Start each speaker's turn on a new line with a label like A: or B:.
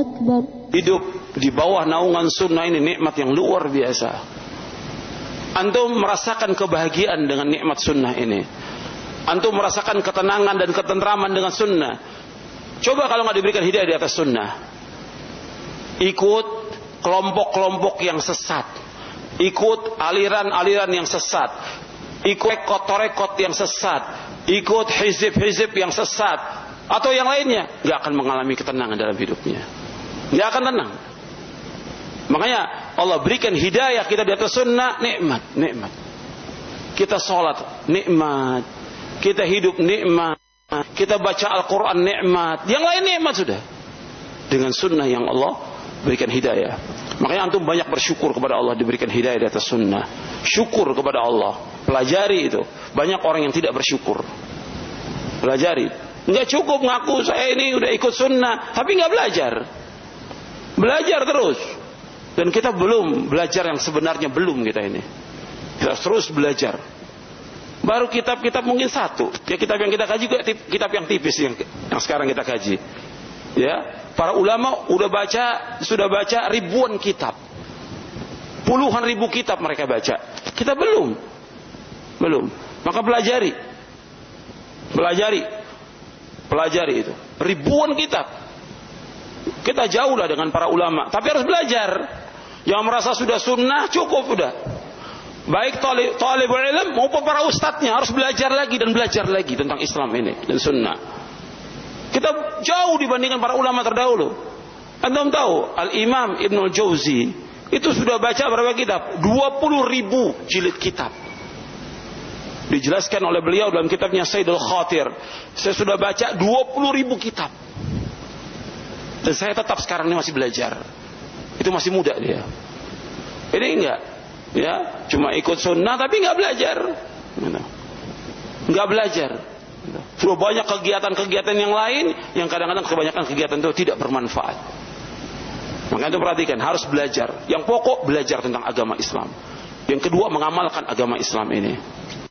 A: أكبر.
B: Hidup di bawah naungan sunnah ini nikmat yang luar biasa. Antum merasakan kebahagiaan dengan nikmat sunnah ini. Antum merasakan ketenangan dan ketentraman dengan sunnah. Coba kalau nggak diberikan hidayah di atas sunnah, ikut kelompok-kelompok yang sesat, ikut aliran-aliran yang sesat, ikut rekod-rekod yang sesat, ikut hizib-hizib yang sesat, atau yang lainnya, nggak akan mengalami ketenangan dalam hidupnya, nggak akan tenang. Makanya Allah berikan hidayah kita di atas sunnah, nikmat. Kita sholat, nikmat. Kita hidup, nikmat. Kita baca Al-Quran, nikmat. Yang lain nikmat sudah. Dengan sunnah yang Allah berikan hidayah. Makanya antum banyak bersyukur kepada Allah diberikan hidayah di atas sunnah. Syukur kepada Allah. Pelajari itu. Banyak orang yang tidak bersyukur. Pelajari. Nggak cukup ngaku saya ini udah ikut sunnah, tapi nggak belajar. Belajar terus. Dan kita belum belajar yang sebenarnya, belum kita ini. Kita terus belajar. Baru kitab-kitab mungkin satu. Ya kitab yang kita kaji juga kitab yang tipis yang sekarang kita kaji. Ya, para ulama sudah baca ribuan kitab. Puluhan ribu kitab mereka baca. Kita belum. Maka pelajari. Pelajari itu. Ribuan kitab. Kita jauh lah dengan para ulama, tapi harus belajar. Yang merasa sudah sunnah cukup sudah. Baik talibul ilm maupun para ustadznya harus belajar lagi dan belajar lagi tentang Islam ini dan sunnah. Kita jauh dibandingkan para ulama terdahulu. Antum tahu Al-Imam Ibnul Jauzi itu sudah baca berapa kitab? 20.000 jilid kitab. Dijelaskan oleh beliau dalam kitabnya Sayyidul Khatir. Saya sudah baca 20.000 kitab. Dan saya tetap sekarang ini masih belajar. Itu masih muda dia. Ini enggak, ya, cuma ikut sunnah tapi enggak belajar. Enggak belajar. Sudah banyak kegiatan-kegiatan yang lain yang kadang-kadang kebanyakan kegiatan itu tidak bermanfaat. Maka itu perhatikan, harus belajar. Yang pokok belajar tentang agama Islam. Yang kedua mengamalkan agama Islam ini.